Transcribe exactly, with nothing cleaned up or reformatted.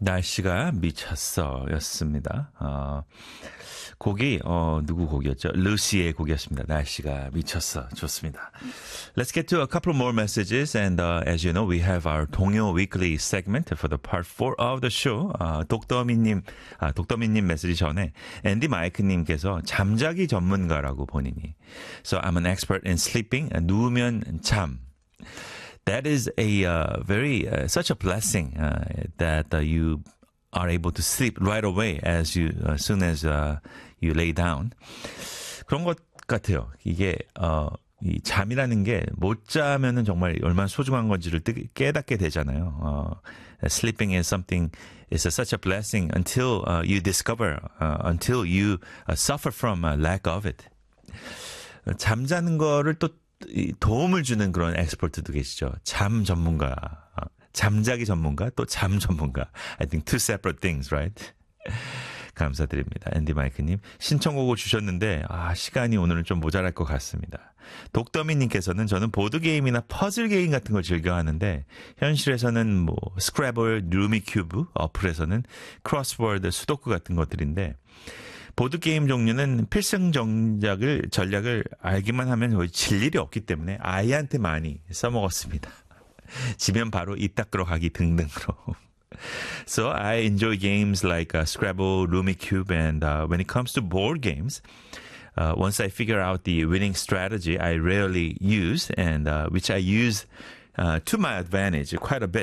날씨가 미쳤어 였습니다. 어, 곡이 어, 누구 곡이었죠? 루시의 곡이었습니다. 날씨가 미쳤어. 좋습니다. Let's get to a couple more messages and uh, as you know we have our 동요 weekly segment for the part four of the show. 어, 독더미님 아, 독더미님 메시지 전에 앤디 마이크님께서 잠자기 전문가라고 본인이 So I'm an expert in sleeping. 누우면 잠. That is a uh, very uh, such a blessing uh, that uh, you are able to sleep right away as you as soon as uh, you lay down. 그런 것 같아요. 이게 어, 이 잠이라는 게 못 자면은 정말 얼마나 소중한 건지를 깨닫게 되잖아요. 어, sleeping is something is a, such a blessing until uh, you discover, uh, until you uh, suffer from a lack of it. 잠자는 거를 또 도움을 주는 그런 엑스퍼트도 계시죠. 잠 전문가, 잠자기 전문가, 또 잠 전문가. I think two separate things, right? 감사드립니다. 앤디 마이크님. 신청곡을 주셨는데, 아, 시간이 오늘은 좀 모자랄 것 같습니다. 독더미님께서는 저는 보드게임이나 퍼즐게임 같은 걸 즐겨 하는데, 현실에서는 뭐, 스크래블, 루미큐브, 어플에서는 크로스워드, 수도쿠 같은 것들인데, 보드게임 종류는 필승 전략을, 전략을 알기만 하면 거의 질 일이 없기 때문에 아이한테 많이 써먹었습니다. 지면 바로 입 닦으러 가기 등등으로. So I enjoy games like uh, Scrabble, Rummikub, and uh, when it comes to board games, uh, once I figure out the winning strategy, I rarely use, and uh, which I use uh, to my advantage quite a bit.